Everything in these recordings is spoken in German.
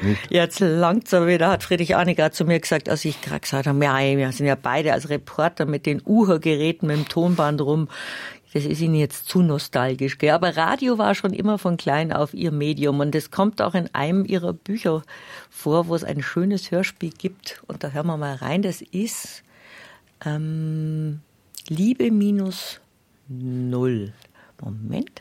nicht? Jetzt langsam wieder, hat Friedrich Arni gerade zu mir gesagt, als ich gerade gesagt habe, ja, wir sind ja beide als Reporter mit den Uher-Geräten, mit dem Tonband rum. Das ist Ihnen jetzt zu nostalgisch, gell? Aber Radio war schon immer von klein auf Ihr Medium und das kommt auch in einem Ihrer Bücher vor, wo es ein schönes Hörspiel gibt. Und da hören wir mal rein, das ist Liebe minus 0. Moment.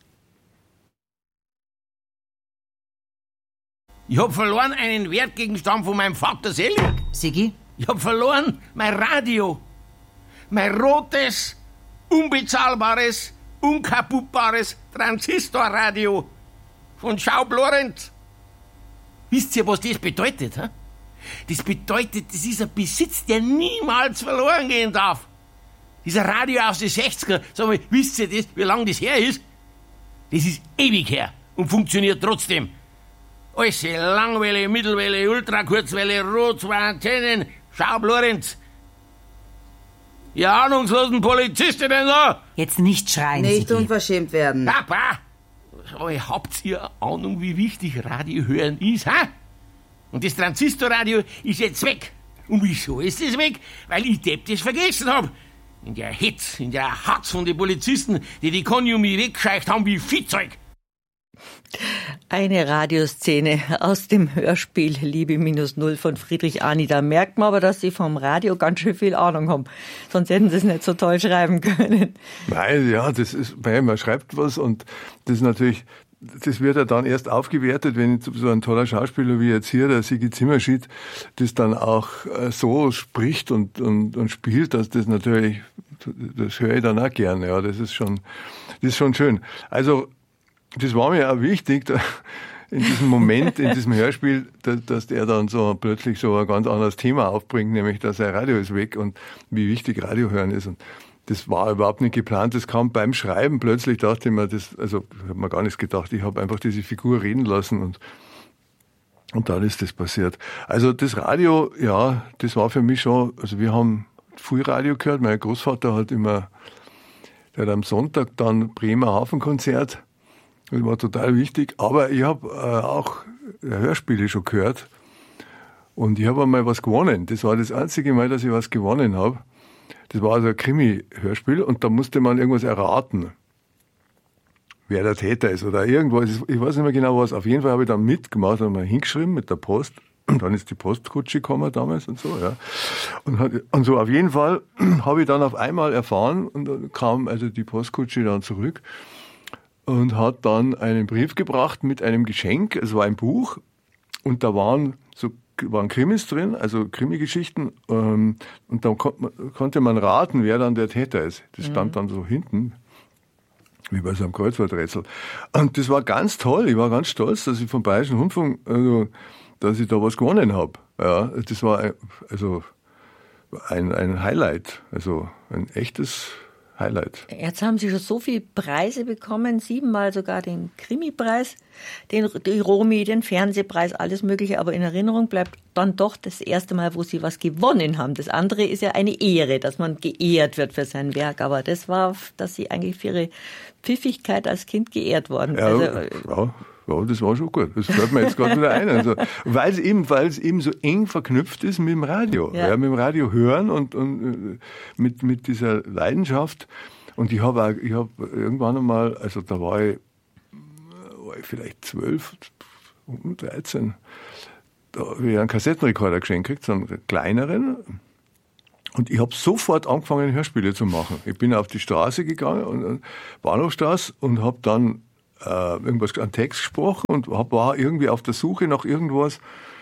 Ich hab verloren einen Wertgegenstand von meinem Vater Selig. Sigi? Ich hab verloren mein Radio. Mein rotes, unbezahlbares, unkaputtbares Transistorradio von Schaub Lorenz. Wisst ihr, was das bedeutet? He? Das bedeutet, das ist ein Besitz, der niemals verloren gehen darf. Dieser Radio aus den 60er, sag mal, wisst ihr das, wie lange das her ist? Das ist ewig her und funktioniert trotzdem. Alles Langwelle, Mittelwelle, Ultrakurzwelle, Rot, 2 Antennen, Schaub Lorenz. Ihr ahnungslosen Polizistinnen da! Jetzt nicht schreien, Nicht Sigi. unverschämt werden. Papa! Aber habt ihr Ahnung, wie wichtig Radio hören ist, ha? Und das Transistorradio ist jetzt weg. Und wieso ist es weg? Weil ich das vergessen hab. In der Hetz, in der Hatz von den Polizisten, die Konjumi weggescheucht haben wie Viehzeug. Eine Radioszene aus dem Hörspiel Liebe minus 0 von Friedrich Arni. Da merkt man aber, dass Sie vom Radio ganz schön viel Ahnung haben. Sonst hätten Sie es nicht so toll schreiben können. Nein, ja, das ist, man schreibt was und das ist natürlich, das wird ja dann erst aufgewertet, wenn so ein toller Schauspieler wie jetzt hier, der Sigi Zimmerschied, das dann auch so spricht und spielt, dass das natürlich, das höre ich dann auch gerne, ja, das ist schon schön. Also, das war mir auch wichtig, in diesem Moment, in diesem Hörspiel, dass der dann so plötzlich so ein ganz anderes Thema aufbringt, nämlich, dass sein Radio ist weg und wie wichtig Radio hören ist. Und das war überhaupt nicht geplant. Das kam beim Schreiben plötzlich, dachte ich mir, ich habe mir gar nichts gedacht. Ich habe einfach diese Figur reden lassen und dann ist das passiert. Also das Radio, ja, das war für mich schon, also wir haben viel Radio gehört. Mein Großvater der hat am Sonntag dann Bremer Hafenkonzert. Das war total wichtig. Aber ich habe auch Hörspiele schon gehört. Und ich habe einmal was gewonnen. Das war das einzige Mal, dass ich was gewonnen habe. Das war also ein Krimi-Hörspiel. Und da musste man irgendwas erraten, wer der Täter ist oder irgendwas. Ich weiß nicht mehr genau was. Auf jeden Fall habe ich dann mitgemacht und mal hingeschrieben mit der Post. Und dann ist die Postkutsche gekommen damals und so, ja. Und so auf jeden Fall habe ich dann auf einmal erfahren und dann kam also die Postkutsche dann zurück. Und hat dann einen Brief gebracht mit einem Geschenk. Es war ein Buch und da waren Krimis drin, also Krimi-Geschichten. Und dann konnte man raten, wer dann der Täter ist. Das stand dann so hinten, wie bei so einem Kreuzworträtsel. Und das war ganz toll. Ich war ganz stolz, dass ich vom Bayerischen Rundfunk, also, dass ich da was gewonnen habe. Ja, das war ein Highlight, also ein echtes Highlight. Jetzt haben Sie schon so viele Preise bekommen, 7-mal sogar den Krimi-Preis, die Romy, den Fernsehpreis, alles Mögliche. Aber in Erinnerung bleibt dann doch das erste Mal, wo Sie was gewonnen haben. Das andere ist ja eine Ehre, dass man geehrt wird für sein Werk. Aber das war, dass Sie eigentlich für Ihre Pfiffigkeit als Kind geehrt worden. Ja, ja, das war schon gut. Das fällt mir jetzt gerade wieder ein. Also, weil es eben so eng verknüpft ist mit dem Radio. Ja, mit dem Radio hören und mit dieser Leidenschaft. Und ich habe irgendwann einmal, also da war ich vielleicht 12, 13, da habe ich einen Kassettenrekorder geschenkt gekriegt, so einen kleineren. Und ich habe sofort angefangen, Hörspiele zu machen. Ich bin auf die Straße gegangen, Bahnhofstraße, und habe dann irgendwas an Text gesprochen und war irgendwie auf der Suche nach irgendwas,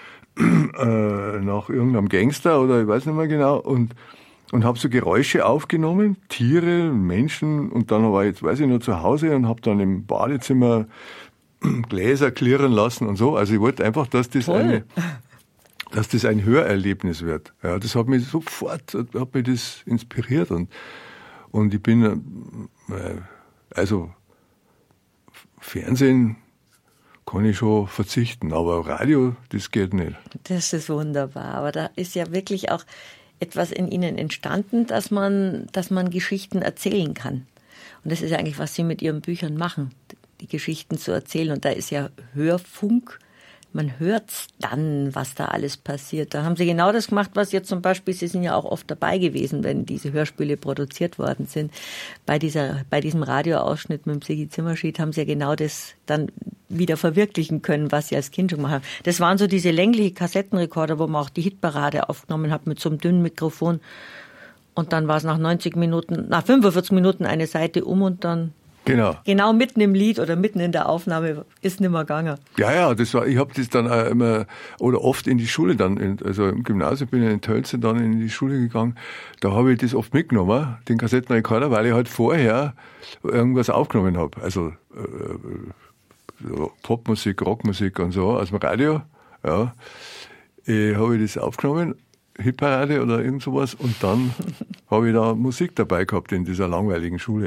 nach irgendeinem Gangster oder ich weiß nicht mehr genau, und habe so Geräusche aufgenommen, Tiere, Menschen, und dann war ich, jetzt weiß ich nur, zu Hause und habe dann im Badezimmer Gläser klirren lassen und so. Also ich wollte einfach, dass das ein Hörerlebnis wird. Ja, das hat mich sofort, das inspiriert und ich bin, also Fernsehen kann ich schon verzichten, aber Radio, das geht nicht. Das ist wunderbar, aber da ist ja wirklich auch etwas in Ihnen entstanden, dass man Geschichten erzählen kann. Und das ist ja eigentlich, was Sie mit Ihren Büchern machen, die Geschichten zu erzählen. Und da ist ja Hörfunk man hört's dann, was da alles passiert. Da haben sie genau das gemacht, was jetzt zum Beispiel, sie sind ja auch oft dabei gewesen, wenn diese Hörspiele produziert worden sind. Bei diesem Radioausschnitt mit dem Sigi Zimmerschied haben sie ja genau das dann wieder verwirklichen können, was sie als Kind schon gemacht haben. Das waren so diese länglichen Kassettenrekorder, wo man auch die Hitparade aufgenommen hat mit so einem dünnen Mikrofon. Und dann war es nach 45 Minuten eine Seite um und dann genau mitten im Lied oder mitten in der Aufnahme ist nicht mehr gegangen. Ja, ich habe das dann auch immer oder oft in die Schule dann, also im Gymnasium bin ich in Tölze dann in die Schule gegangen, da habe ich das oft mitgenommen, den Kassettenrekorder, weil ich halt vorher irgendwas aufgenommen habe. Also Popmusik, Rockmusik und so aus dem Radio, ja. Habe ich das aufgenommen, Hitparade oder irgend sowas, und dann habe ich da Musik dabei gehabt in dieser langweiligen Schule.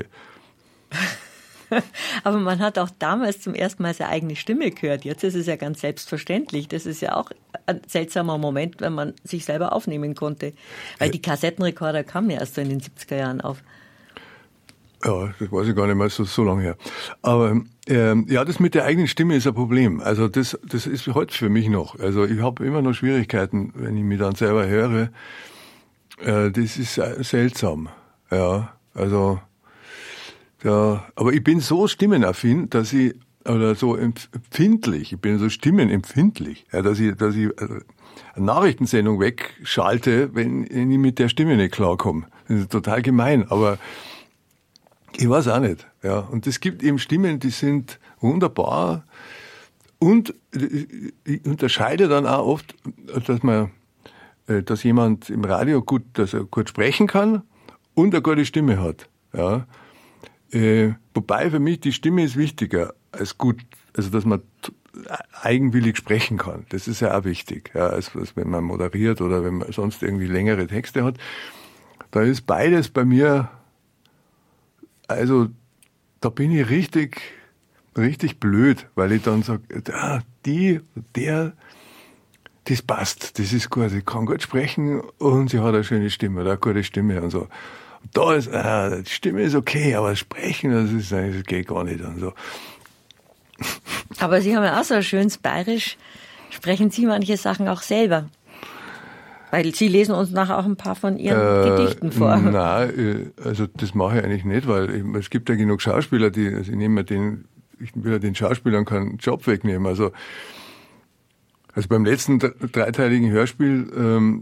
Aber man hat auch damals zum ersten Mal seine eigene Stimme gehört. Jetzt ist es ja ganz selbstverständlich. Das ist ja auch ein seltsamer Moment, wenn man sich selber aufnehmen konnte. Weil die Kassettenrekorder kamen ja erst so in den 70er Jahren auf. Ja, das weiß ich gar nicht mehr, so lange her. Aber ja, das mit der eigenen Stimme ist ein Problem. Also das ist heute für mich noch. Also ich habe immer noch Schwierigkeiten, wenn ich mich dann selber höre. Das ist seltsam. Ja, also aber ich bin so stimmenaffin, dass ich, oder so empfindlich, ich bin so stimmenempfindlich, ja, dass ich eine Nachrichtensendung wegschalte, wenn ich mit der Stimme nicht klarkomme. Das ist total gemein, aber ich weiß auch nicht. Ja. Und es gibt eben Stimmen, die sind wunderbar, und ich unterscheide dann auch oft, dass jemand im Radio gut sprechen kann und eine gute Stimme hat. Ja. Wobei für mich die Stimme ist wichtiger als gut, also dass man eigenwillig sprechen kann. Das ist ja auch wichtig, ja, als wenn man moderiert oder wenn man sonst irgendwie längere Texte hat. Da ist beides bei mir, also da bin ich richtig blöd, weil ich dann sage, das passt, das ist gut, sie kann gut sprechen und sie hat eine schöne Stimme oder eine gute Stimme und so. Da ist, die Stimme ist okay, aber das Sprechen, das geht gar nicht und so. Aber Sie haben ja auch so ein schönes Bayerisch. Sprechen Sie manche Sachen auch selber? Weil Sie lesen uns nachher auch ein paar von Ihren Gedichten vor. Nein, also das mache ich eigentlich nicht, weil es gibt ja genug Schauspieler, ich will ja den Schauspielern keinen Job wegnehmen. Also beim letzten dreiteiligen Hörspiel,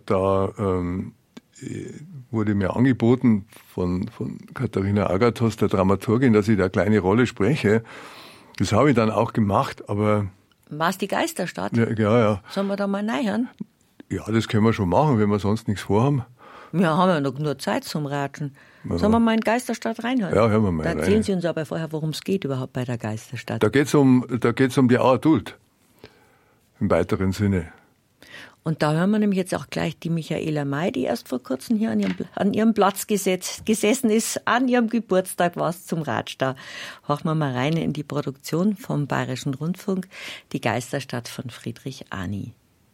wurde mir angeboten von Katharina Agathos, der Dramaturgin, dass ich da eine kleine Rolle spreche. Das habe ich dann auch gemacht, aber... War es die Geisterstadt? Ja. Sollen wir da mal reinhören? Ja, das können wir schon machen, wenn wir sonst nichts vorhaben. Wir haben ja noch nur Zeit zum Raten. Sollen wir mal in Geisterstadt reinhören? Ja, hören wir mal rein. Da erzählen Sie uns aber vorher, worum es geht überhaupt bei der Geisterstadt. Da geht's um die Auer Duld. Im weiteren Sinne. Und da hören wir nämlich jetzt auch gleich die Michaela May, die erst vor kurzem hier an ihrem Platz gesessen ist. An ihrem Geburtstag war es zum Ratsch da. Horchen wir mal rein in die Produktion vom Bayerischen Rundfunk, die Geisterstadt von Friedrich Ani.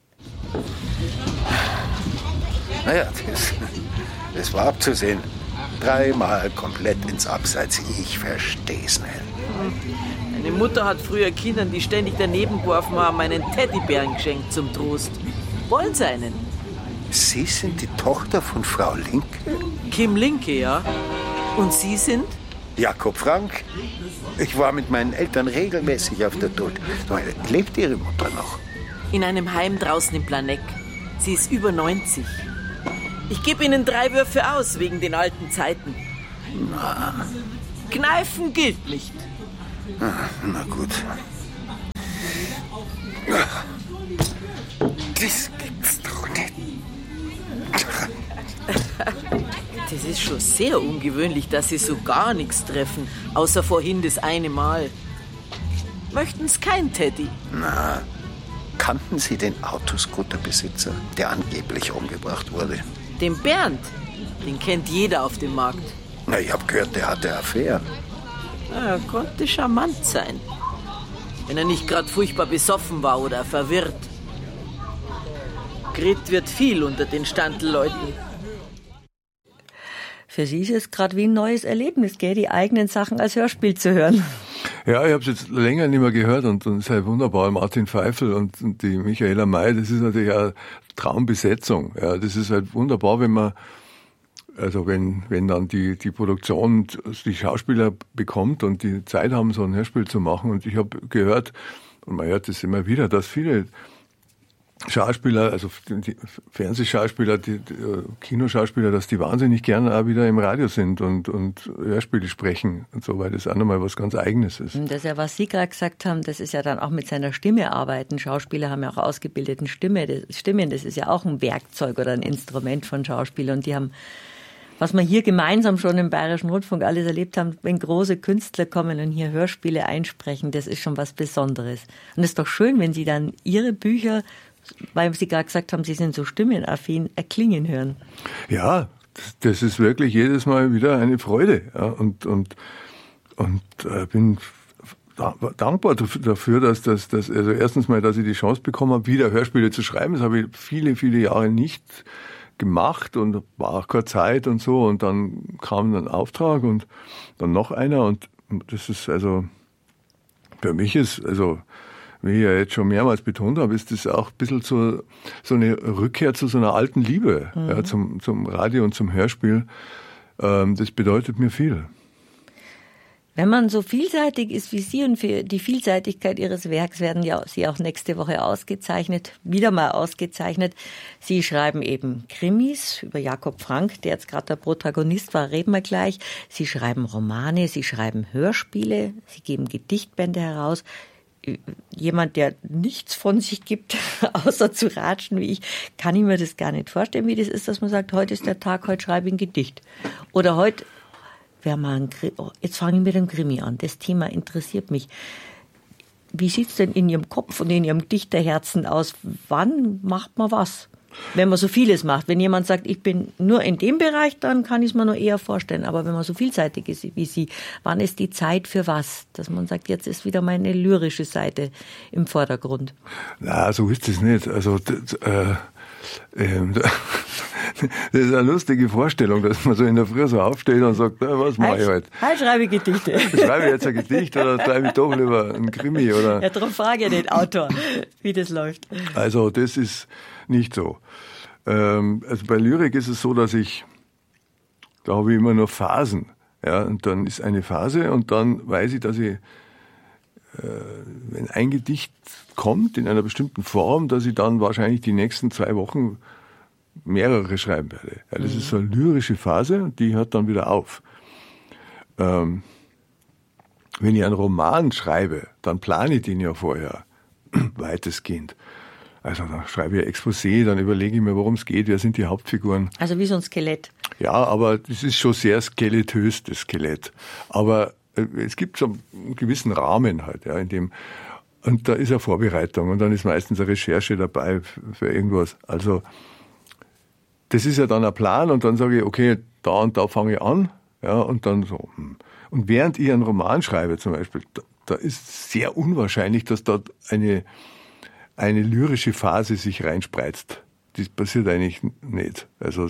Naja, das war abzusehen. 3-mal komplett ins Abseits. Ich versteh's nicht. Meine Mutter hat früher Kindern, die ständig daneben geworfen haben, einen Teddybären geschenkt zum Trost. Wollen Sie einen? Sie sind die Tochter von Frau Linke? Kim Linke, ja. Und Sie sind? Jakob Frank. Ich war mit meinen Eltern regelmäßig auf der Duld. Lebt Ihre Mutter noch? In einem Heim draußen im Planeck. Sie ist über 90. Ich gebe Ihnen 3 Würfe aus, wegen den alten Zeiten. Na. Kneifen gilt nicht. Na gut. Das gibt's doch nicht. Das ist schon sehr ungewöhnlich, dass Sie so gar nichts treffen, außer vorhin das eine Mal. Möchten's kein Teddy? Na, kannten Sie den Autoscooterbesitzer, der angeblich umgebracht wurde? Den Bernd? Den kennt jeder auf dem Markt. Na, ich hab gehört, der hatte Affäre. Er konnte charmant sein, wenn er nicht gerade furchtbar besoffen war oder verwirrt. Geredet wird viel unter den Standelleuten. Für Sie ist es gerade wie ein neues Erlebnis, gell, die eigenen Sachen als Hörspiel zu hören. Ja, ich habe es jetzt länger nicht mehr gehört und sei wunderbar, Martin Pfeiffer und die Michaela May, das ist natürlich eine Traumbesetzung. Ja, das ist halt wunderbar, wenn man, also wenn dann die Produktion die Schauspieler bekommt und die Zeit haben, so ein Hörspiel zu machen. Und ich habe gehört, und man hört das immer wieder, dass viele Schauspieler, also die Fernsehschauspieler, die Kinoschauspieler, dass die wahnsinnig gerne auch wieder im Radio sind und Hörspiele sprechen und so, weil das auch nochmal was ganz Eigenes ist. Das ist ja, was Sie gerade gesagt haben, das ist ja dann auch mit seiner Stimme arbeiten. Schauspieler haben ja auch ausgebildeten Stimmen, das ist ja auch ein Werkzeug oder ein Instrument von Schauspielern. Und die haben, was wir hier gemeinsam schon im Bayerischen Rundfunk alles erlebt haben, wenn große Künstler kommen und hier Hörspiele einsprechen, das ist schon was Besonderes. Und es ist doch schön, wenn Sie dann Ihre Bücher, weil Sie gerade gesagt haben, Sie sind so stimmenaffin, erklingen hören. Ja, das ist wirklich jedes Mal wieder eine Freude. Ja, und bin dankbar dafür, dass also erstens mal, dass ich die Chance bekommen habe, wieder Hörspiele zu schreiben. Das habe ich viele, viele Jahre nicht gemacht und war auch keine Zeit und so. Und dann kam ein Auftrag und dann noch einer. Und das ist also, für mich ist, also, wie ich ja jetzt schon mehrmals betont habe, ist das auch ein bisschen so eine Rückkehr zu so einer alten Liebe, ja, zum Radio und zum Hörspiel. Das bedeutet mir viel. Wenn man so vielseitig ist wie Sie und für die Vielseitigkeit Ihres Werks werden ja Sie auch nächste Woche ausgezeichnet, wieder mal ausgezeichnet. Sie schreiben eben Krimis über Jakob Frank, der jetzt gerade der Protagonist war, reden wir gleich. Sie schreiben Romane, Sie schreiben Hörspiele, Sie geben Gedichtbände heraus. Jemand, der nichts von sich gibt, außer zu ratschen wie ich, kann ich mir das gar nicht vorstellen, wie das ist, dass man sagt, heute ist der Tag, heute schreibe ich ein Gedicht. Oder heute jetzt fange ich mit dem Krimi an. Das Thema interessiert mich. Wie sieht's denn in Ihrem Kopf und in Ihrem Dichterherzen aus? Wann macht man was? Wenn man so vieles macht. Wenn jemand sagt, ich bin nur in dem Bereich, dann kann ich es mir noch eher vorstellen. Aber wenn man so vielseitig ist wie Sie, wann ist die Zeit für was? Dass man sagt, jetzt ist wieder meine lyrische Seite im Vordergrund. Na, so ist es nicht. Also, das ist eine lustige Vorstellung, dass man so in der Früh so aufsteht und sagt, na, was mache ich heute? Halt schreibe ich Gedichte. Schreibe ich jetzt ein Gedicht oder schreibe ich doch lieber ein Krimi? Oder? Ja, darum frage ich den Autor, wie das läuft. Also das ist nicht so. Also bei Lyrik ist es so, dass da habe ich immer nur Phasen. Ja, und dann ist eine Phase und dann weiß ich, dass ich, wenn ein Gedicht kommt in einer bestimmten Form, dass ich dann wahrscheinlich die nächsten 2 Wochen mehrere schreiben werde. Ja, das ist so eine lyrische Phase und die hört dann wieder auf. Wenn ich einen Roman schreibe, dann plane ich den ja vorher, weitestgehend. Also dann schreibe ich ein Exposé, dann überlege ich mir, worum es geht, wer sind die Hauptfiguren. Also wie so ein Skelett. Ja, aber das ist schon sehr skeletös, das Skelett. Aber es gibt so einen gewissen Rahmen halt, ja, in dem, und da ist eine Vorbereitung und dann ist meistens eine Recherche dabei für irgendwas. Also das ist ja dann ein Plan und dann sage ich, okay, da und da fange ich an, ja, und dann so. Und während ich einen Roman schreibe zum Beispiel, da ist sehr unwahrscheinlich, dass dort eine lyrische Phase sich reinspreizt. Das passiert eigentlich nicht. Also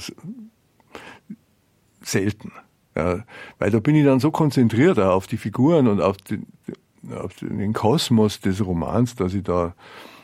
selten. Ja, weil da bin ich dann so konzentriert auf die Figuren und auf den Kosmos des Romans, dass da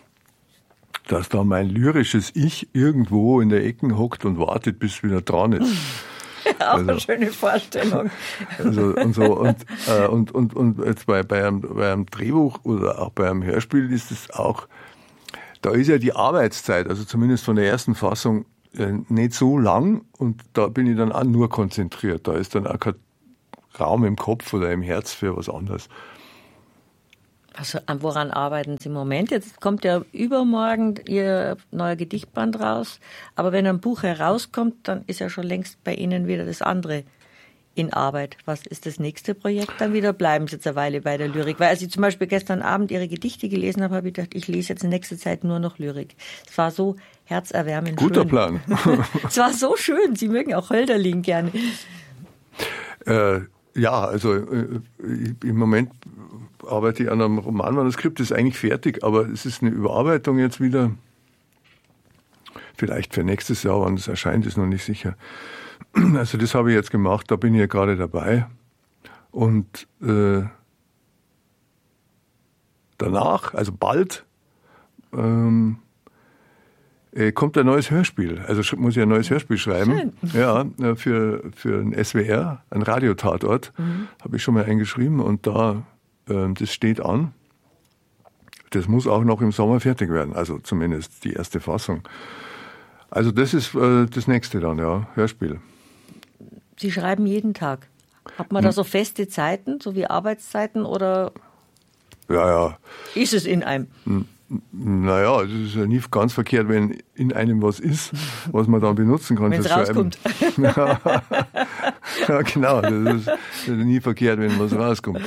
mein lyrisches Ich irgendwo in der Ecke hockt und wartet, bis es wieder dran ist. Auch also, eine schöne Vorstellung. Also, und jetzt bei einem Drehbuch oder auch bei einem Hörspiel ist es auch, da ist ja die Arbeitszeit, also zumindest von der ersten Fassung, nicht so lang und da bin ich dann auch nur konzentriert. Da ist dann auch kein Raum im Kopf oder im Herz für was anderes. Also, woran arbeiten Sie im Moment? Jetzt kommt ja übermorgen Ihr neuer Gedichtband raus. Aber wenn ein Buch herauskommt, dann ist ja schon längst bei Ihnen wieder das andere in Arbeit. Was ist das nächste Projekt dann wieder? Bleiben Sie jetzt eine Weile bei der Lyrik? Weil als ich zum Beispiel gestern Abend Ihre Gedichte gelesen habe, habe ich gedacht, ich lese jetzt in nächster Zeit nur noch Lyrik. Es war so herzerwärmend Guter schön. Plan. Es war so schön. Sie mögen auch Hölderlin gerne. Ja, also im Moment arbeite ich an einem Romanmanuskript, das ist eigentlich fertig, aber es ist eine Überarbeitung jetzt wieder. Vielleicht für nächstes Jahr, wann es erscheint, ist noch nicht sicher. Also das habe ich jetzt gemacht, da bin ich ja gerade dabei. Und danach, also bald, kommt ein neues Hörspiel. Also muss ich ein neues Hörspiel schreiben. Schön. Ja, für ein SWR, ein Radiotatort, habe ich schon mal eingeschrieben und das steht an. Das muss auch noch im Sommer fertig werden, also zumindest die erste Fassung. Also das ist das nächste dann, ja, Hörspiel. Sie schreiben jeden Tag. Hat man da so feste Zeiten, so wie Arbeitszeiten, oder ja. Ist es in einem? Naja, es ist ja nie ganz verkehrt, wenn in einem was ist, was man dann benutzen kann fürs Schreiben. Wenn es rauskommt. Ja, genau, das ist nie verkehrt, wenn was rauskommt.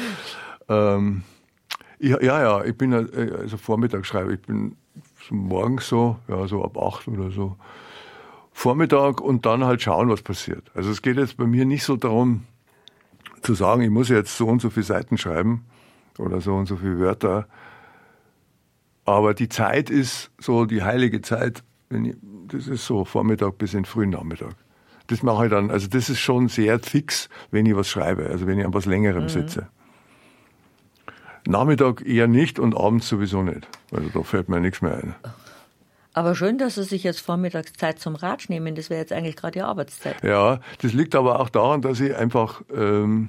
Ich bin also Vormittagsschreiber. Ich bin morgens so ab 8 oder so. Vormittag und dann halt schauen, was passiert. Also es geht jetzt bei mir nicht so darum, zu sagen, ich muss jetzt so und so viele Seiten schreiben oder so und so viele Wörter. Aber die Zeit ist so die heilige Zeit. Das ist so Vormittag bis in den frühen Nachmittag. Das mache ich dann, also das ist schon sehr fix, wenn ich was schreibe, also wenn ich an was Längerem sitze. Nachmittag eher nicht und abends sowieso nicht. Also da fällt mir nichts mehr ein. Aber schön, dass Sie sich jetzt Vormittagszeit zum Ratsch nehmen. Das wäre jetzt eigentlich gerade die Arbeitszeit. Ja, das liegt aber auch daran, dass ich einfach im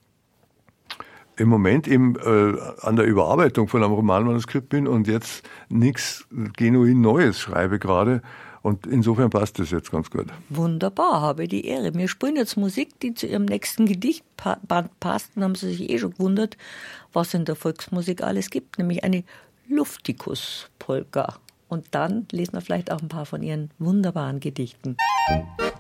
Moment eben an der Überarbeitung von einem Romanmanuskript bin und jetzt nichts genuin Neues schreibe gerade. Und insofern passt das jetzt ganz gut. Wunderbar, habe die Ehre. Wir spielen jetzt Musik, die zu Ihrem nächsten Gedichtband passt. Dann haben Sie sich schon gewundert, was in der Volksmusik alles gibt. Nämlich eine Luftikus-Polka. Und dann lesen wir vielleicht auch ein paar von Ihren wunderbaren Gedichten.